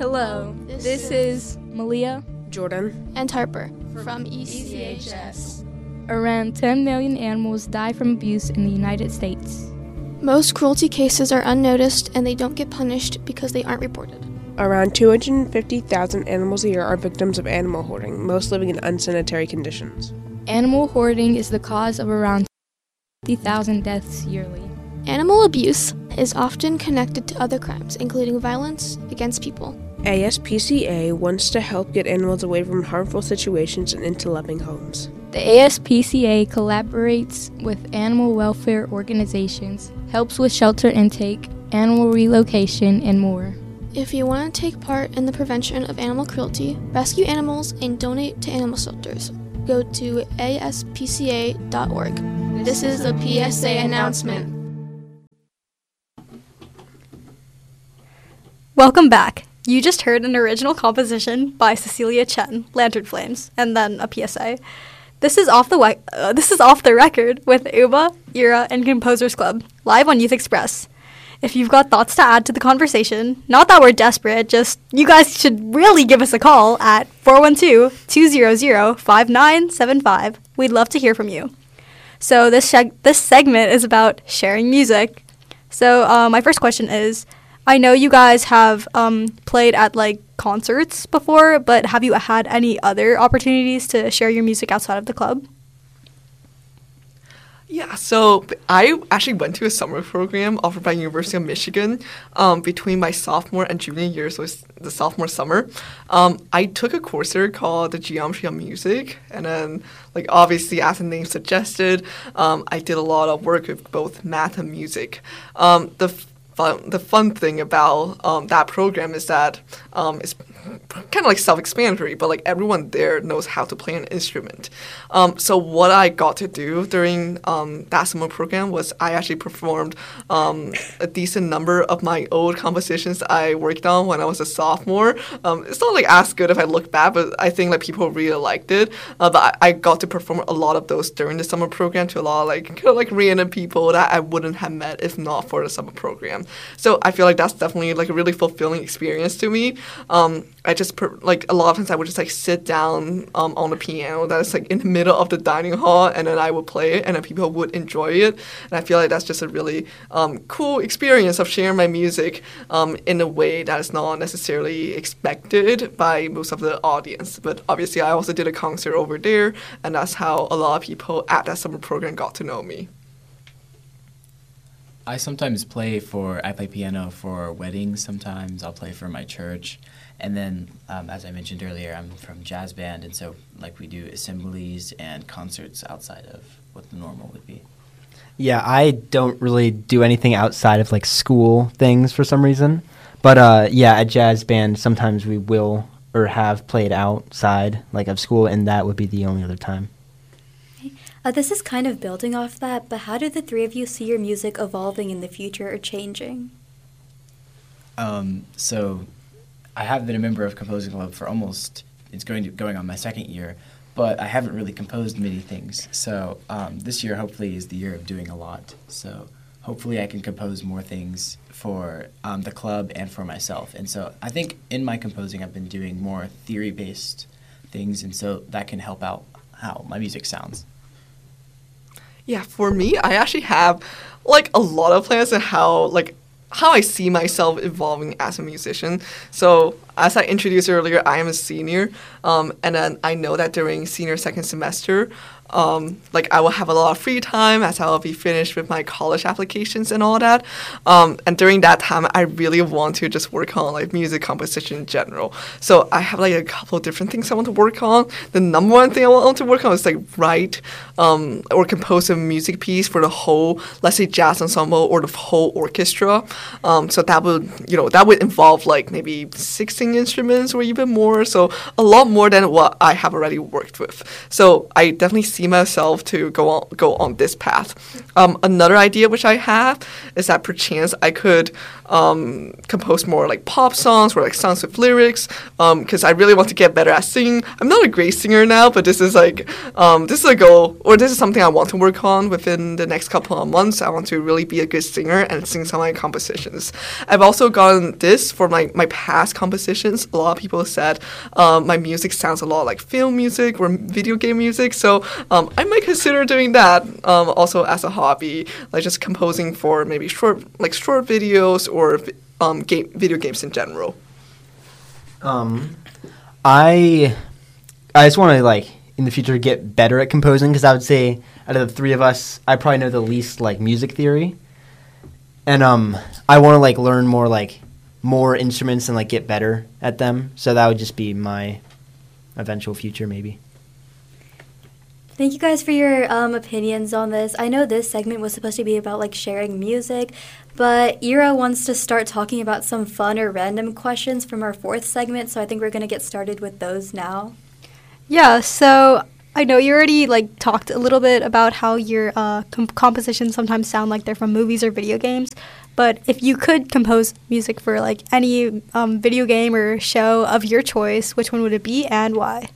Hello, this is Malia. Jordan. And Harper from ECHS. Around 10 million animals die from abuse in the United States. Most cruelty cases are unnoticed and they don't get punished because they aren't reported. Around 250,000 animals a year are victims of animal hoarding, most living in unsanitary conditions. Animal hoarding is the cause of around 50,000 deaths yearly. Animal abuse is often connected to other crimes, including violence against people. ASPCA wants to help get animals away from harmful situations and into loving homes. The ASPCA collaborates with animal welfare organizations, helps with shelter intake, animal relocation, and more. If you want to take part in the prevention of animal cruelty, rescue animals, and donate to animal shelters, go to aspca.org. This is a PSA announcement. Welcome back. You just heard an original composition by Cecilia Chen, Lantern Flames, and then a PSA. This is off the record with Uba, Ira, and Composers Club, live on Youth Express. If you've got thoughts to add to the conversation, not that we're desperate, just you guys should really give us a call at 412-200-5975. We'd love to hear from you. So this segment is about sharing music. So my first question is, I know you guys have played at concerts before, but have you had any other opportunities to share your music outside of the club? Yeah, so I actually went to a summer program offered by University of Michigan between my sophomore and junior year, so it's the sophomore summer. I took a course there called the Geometry of Music, and then, obviously, as the name suggested, I did a lot of work with both math and music. The fun thing about that program is that it's kind of self-explanatory, but everyone there knows how to play an instrument. So what I got to do during that summer program was I actually performed a decent number of my old compositions I worked on when I was a sophomore. It's not as good if I look back, but I think people really liked it. But I got to perform a lot of those during the summer program to a lot of random people that I wouldn't have met if not for the summer program. So I feel that's definitely a really fulfilling experience to me. I just a lot of times I would just sit down on the piano that's in the middle of the dining hall, and then I would play it, and then people would enjoy it. And I feel that's just a really cool experience of sharing my music in a way that is not necessarily expected by most of the audience. But obviously I also did a concert over there, and that's how a lot of people at that summer program got to know me. I sometimes play piano for weddings. Sometimes I'll play for my church. And then, as I mentioned earlier, I'm from jazz band, and so we do assemblies and concerts outside of what the normal would be. Yeah, I don't really do anything outside of school things for some reason. But at jazz band, sometimes we will or have played outside of school, and that would be the only other time. This is kind of building off that, but how do the three of you see your music evolving in the future or changing? So I have been a member of Composing Club for going on my second year, but I haven't really composed many things. So this year hopefully is the year of doing a lot. So hopefully I can compose more things for the club and for myself. And so I think in my composing I've been doing more theory-based things, and so that can help out how my music sounds. Yeah, for me, I actually have a lot of plans on how I see myself evolving as a musician. So as I introduced earlier, I am a senior, and then I know that during senior second semester, I will have a lot of free time as I will be finished with my college applications and all that. And during that time, I really want to just work on music composition in general. So I have a couple of different things I want to work on. The number one thing I want to work on is write or compose a music piece for the whole, let's say, jazz ensemble or the whole orchestra. So that would involve maybe 16 instruments or even more. So a lot more than what I have already worked with. So I definitely see see myself to go on this path. Another idea which I have is that perchance I could compose more like pop songs or like songs with lyrics, because I really want to get better at singing. I'm not a great singer now, but this is like this is a goal, or this is something I want to work on within the next couple of months. I want to really be a good singer and sing some of my compositions. I've also gotten this for my past compositions. A lot of people said my music sounds a lot like film music or video game music, so I might consider doing that also as a hobby, like just composing for maybe short videos or video games in general. I just want to like in the future get better at composing, because I would say out of the three of us, I probably know the least like music theory, and I want to like learn more instruments and like get better at them. So that would just be my eventual future, maybe. Thank you guys for your opinions on this. I know this segment was supposed to be about like sharing music, but Ira wants to start talking about some fun or random questions from our fourth segment, so I think we're going to get started with those now. Yeah, so I know you already like talked a little bit about how your compositions sometimes sound like they're from movies or video games, but if you could compose music for like any video game or show of your choice, which one would it be and why?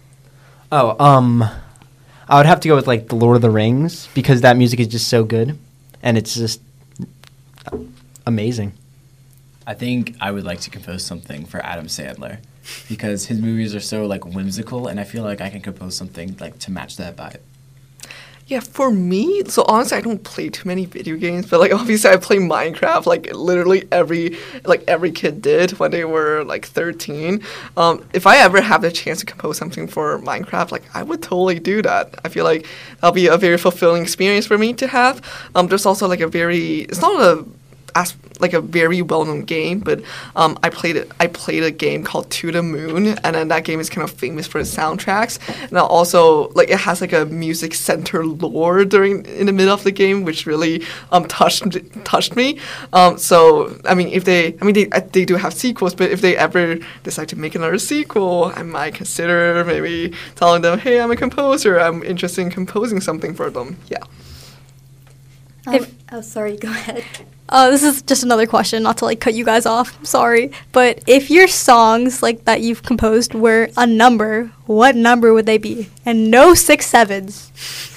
I would have to go with like The Lord of the Rings, because that music is just so good and it's just amazing. I think I would like to compose something for Adam Sandler, because his movies are so like whimsical, and I feel like I can compose something like to match that vibe. Yeah, for me, so honestly, I don't play too many video games, but like obviously I play Minecraft like literally every kid did when they were like 13. If I ever have the chance to compose something for Minecraft, like I would totally do that. I feel like that'll be a very fulfilling experience for me to have. There's also like it's not a very well-known game, but I played a game called To the Moon, and then that game is kind of famous for its soundtracks, and also like it has like a music center lore in the middle of the game, which really touched me. So I mean, they do have sequels, but if they ever decide to make another sequel, I might consider maybe telling them, hey, I'm a composer, I'm interested in composing something for them. Yeah. Sorry, go ahead. This is just another question, not to like cut you guys off, sorry. But if your songs like that you've composed were a number, what number would they be? And no 6 7s.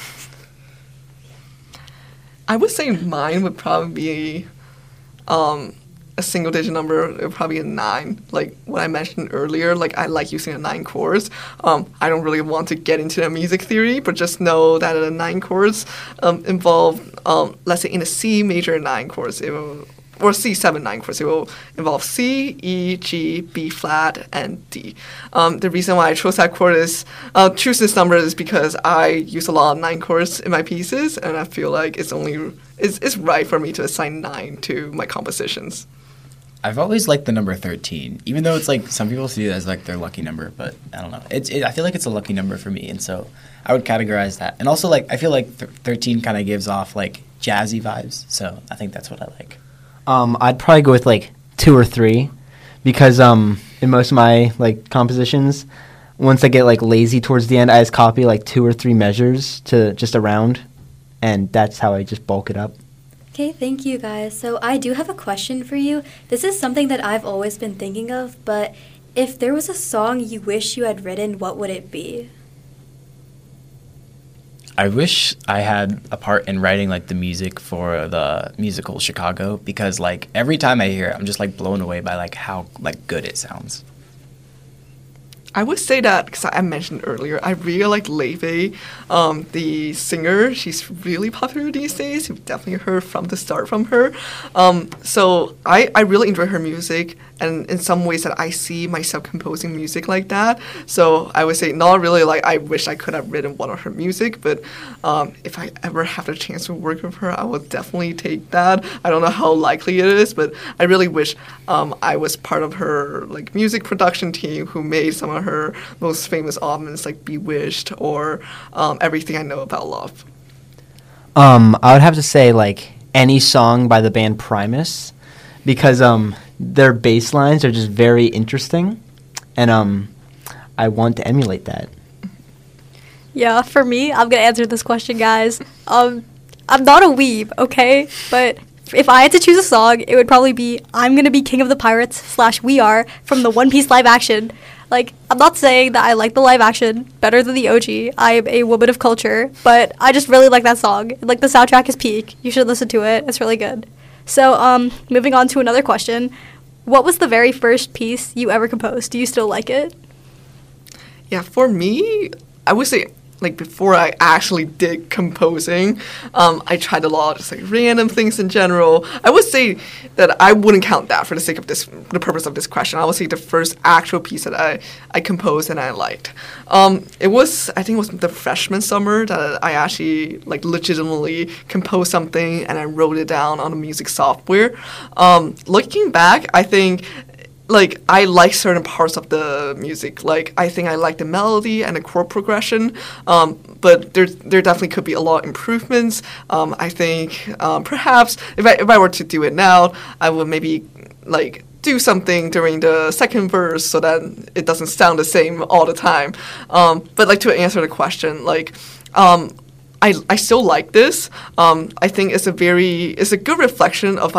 I would say mine would probably be a single digit number. It would probably be a 9. Like what I mentioned earlier, like I like using a 9 chords. I don't really want to get into the music theory, but just know that the 9 chords involve, let's say in a C major 9 chords, or C7 9 chords, it will involve C, E, G, B flat, and D. The reason why I chose that chord choose this number is because I use a lot of 9 chords in my pieces, and I feel like it's right for me to assign 9 to my compositions. I've always liked the number 13, even though it's like some people see it as like their lucky number, but I don't know. I feel like it's a lucky number for me, and so I would categorize that. And also, like I feel like 13 kind of gives off like jazzy vibes, so I think that's what I like. I'd probably go with like 2 or 3, because in most of my like compositions, once I get like lazy towards the end, I just copy like 2 or 3 measures to just around, and that's how I just bulk it up. Okay, thank you guys. So I do have a question for you. This is something that I've always been thinking of, but if there was a song you wish you had written, what would it be? I wish I had a part in writing like the music for the musical Chicago, because like every time I hear it, I'm just like blown away by like how like good it sounds. I would say that, because I mentioned earlier, I really like Leifei, the singer. She's really popular these days. You've definitely heard from the start from her. So I really enjoy her music, and in some ways that I see myself composing music like that. So I would say not really like I wish I could have written one of her music, but if I ever have the chance to work with her, I will definitely take that. I don't know how likely it is, but I really wish I was part of her like music production team who made some of her most famous albums like Bewitched or Everything I Know About Love. I would have to say like any song by the band Primus, because their bass lines are just very interesting, and I want to emulate that. Yeah, for me, I'm gonna answer this question, guys. I'm not a weeb, okay? But if I had to choose a song, it would probably be "I'm Gonna Be King of the Pirates" / "We Are" from the One Piece live action. Like, I'm not saying that I like the live action better than the OG. I am a woman of culture, but I just really like that song. Like, the soundtrack is peak. You should listen to it. It's really good. So, moving on to another question. What was the very first piece you ever composed? Do you still like it? Yeah, for me, I would say, like, before I actually did composing, I tried a lot of just, like, random things in general. I would say that I wouldn't count that for the sake of the purpose of this question. I would say the first actual piece that I composed and I liked. I think it was the freshman summer that I actually, like, legitimately composed something and I wrote it down on a music software. Looking back, I think, like, I like certain parts of the music. Like, I think I like the melody and the chord progression, but there definitely could be a lot of improvements. I think perhaps if I were to do it now, I would maybe, like, do something during the second verse so that it doesn't sound the same all the time. But, like, to answer the question, like, I still like this. I think it's a good reflection of